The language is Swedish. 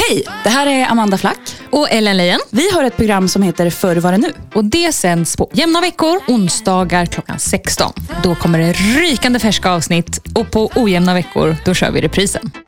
Hej, det här är Amanda Flack och Ellen Leyen. Vi har ett program som heter Förr var det nu. Och det sänds på jämna veckor, onsdagar klockan 16. Då kommer det rykande färska avsnitt och på ojämna veckor då kör vi reprisen.